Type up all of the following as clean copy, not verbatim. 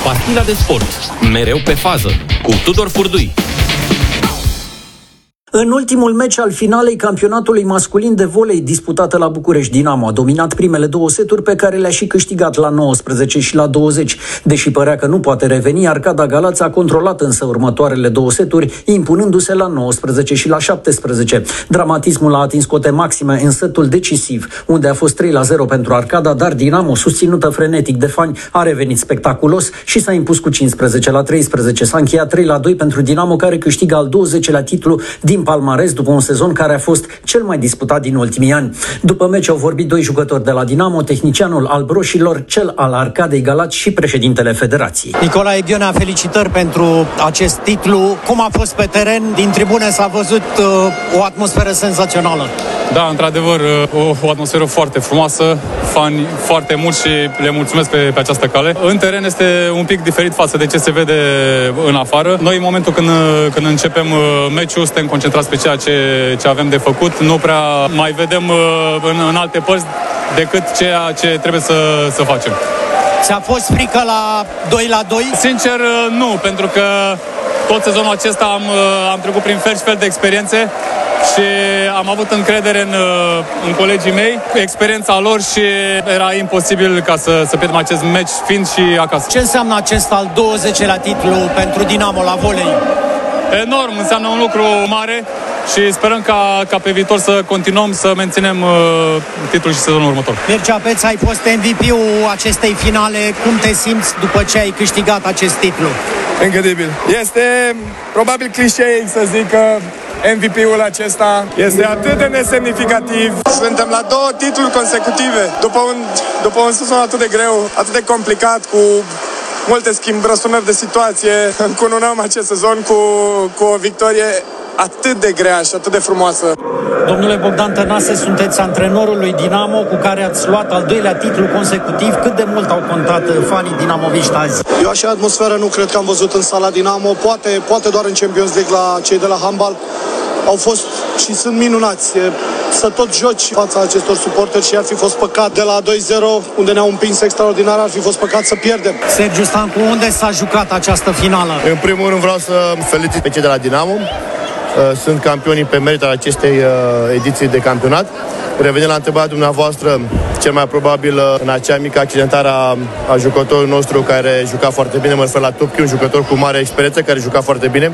Partida de sport. Mereu pe fază. Cu Tudor Furdui. În ultimul meci al finalei campionatului masculin de volei disputată la București, Dinamo a dominat primele două seturi pe care le-a și câștigat la 19 și la 20. Deși părea că nu poate reveni, Arcada Galați a controlat însă următoarele două seturi, impunându-se la 19 și la 17. Dramatismul a atins cote maxime în setul decisiv, unde a fost 3-0 pentru Arcada, dar Dinamo, susținută frenetic de fani, a revenit spectaculos și s-a impus cu 15-13. S-a încheiat 3-2 pentru Dinamo, care câștigă al 20-lea titlu din palmares după un sezon care a fost cel mai disputat din ultimii ani. După meci au vorbit doi jucători de la Dinamo, tehnicianul al broșilor, cel al Arcadei Galați și președintele federației. Nicolai Bionea, felicitări pentru acest titlu. Cum a fost pe teren? Din tribune s-a văzut o atmosferă senzațională. Da, într-adevăr, o atmosferă foarte frumoasă, fani foarte mulți și le mulțumesc pe această cale. În teren este un pic diferit față de ce se vede în afară. Noi, în momentul când începem meciul, suntem concentrați pe ceea ce avem de făcut. Nu prea mai vedem în alte părți decât ceea ce trebuie să facem. Ți-a fost frică la 2-2? Sincer, nu, pentru că tot sezonul acesta am trecut prin fel și fel de experiențe și am avut încredere în colegii mei, experiența lor și era imposibil ca să pierdem acest meci fiind și acasă. Ce înseamnă acest al 20-lea titlu pentru Dinamo la volei? Enorm, înseamnă un lucru mare și sperăm ca pe viitor să continuăm să menținem titlul și sezonul următor. Mircea Peț, ai fost MVP-ul acestei finale. Cum te simți după ce ai câștigat acest titlu? Incredibil. Este probabil clișeic să zic că MVP-ul acesta este atât de nesemnificativ. Suntem la 2 titluri consecutive. După un sezon atât de greu, atât de complicat, cu multe răsturnări de situație, încununăm acest sezon cu o victorie atât de grea și atât de frumoasă. Domnule Bogdan Tănase, sunteți antrenorul lui Dinamo, cu care ați luat al 2-lea titlu consecutiv. Cât de mult au contat fanii dinamoviști azi? Eu așa atmosferă nu cred că am văzut în sala Dinamo, poate doar în Champions League la cei de la handbal. Au fost și sunt minunați. Să tot joci fața acestor suporteri și ar fi fost păcat de la 2-0, unde ne-au împins extraordinar, ar fi fost păcat să pierdem. Sergiu Stancu, unde s-a jucat această finală? În primul rând vreau să felicit pe cei de la Dinamo. Sunt campionii pe merit al acestei ediții de campionat. Revenind la întrebarea dumneavoastră, cel mai probabil în acea mică accidentare a jucătorului nostru care juca foarte bine, mă refer la Tupchi, un jucător cu mare experiență care juca foarte bine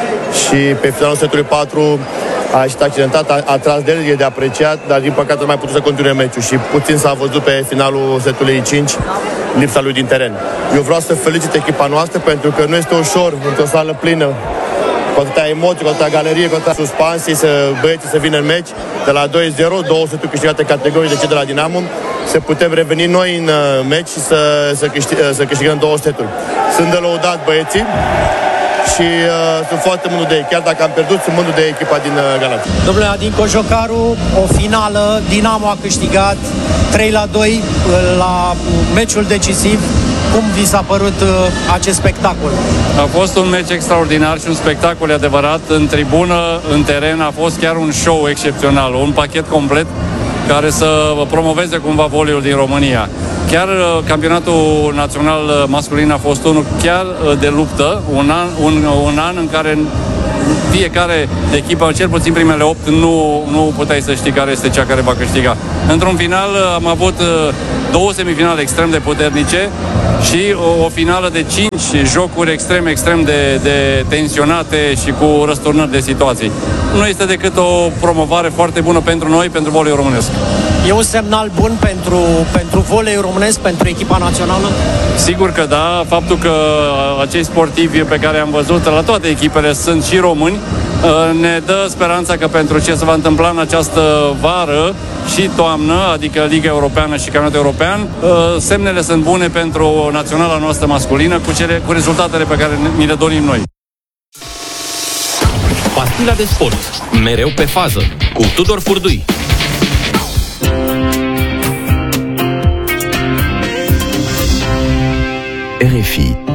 și pe finalul setului 4 a ieșit accidentat, a tras de el, e de apreciat, dar din păcate nu mai putut să continue meciul și puțin s-a văzut pe finalul setului 5 lipsa lui din teren. Eu vreau să felicit echipa noastră pentru că nu este ușor într-o sală plină, cu atâtea emoții, cu atâtea galerie, cu atâtea suspansii, băieții să vină în meci de la 2-0, 2 seturi câștigate categorii de cei de la Dinamo, să putem reveni noi în meci și să câștigăm 2 seturi. Sunt de lăudat băieții și sunt foarte mândru de ei. Chiar dacă am pierdut, sunt mândru de echipa din Galați. Domnule Adin Cojocaru, o finală, Dinamo a câștigat 3-2 la meciul decisiv. Cum vi s-a părut acest spectacol? A fost un meci extraordinar și un spectacol adevărat. În tribună, în teren, a fost chiar un show excepțional, un pachet complet care să promoveze cumva voleiul din România. Chiar campionatul național masculin a fost unul chiar de luptă, un an în care fiecare echipă, cel puțin primele 8, nu puteai să știi care este cea care va câștiga. Într-un final am avut 2 semifinale extrem de puternice și o finală de 5 jocuri extrem de tensionate și cu răsturnări de situații. Nu este decât o promovare foarte bună pentru noi, pentru voleiul românesc. E un semnal bun pentru voleiul românesc, pentru echipa națională? Sigur că da. Faptul că acei sportivi pe care am văzut la toate echipele sunt și români ne dă speranța că pentru ce se va întâmpla în această vară și toamnă, adică Liga Europeană și Campionatul European, semnele sunt bune pentru naționala noastră masculină cu rezultatele pe care ni le dorim noi. Partida de sport. Mereu pe fază. Cu Tudor Furdui. RFI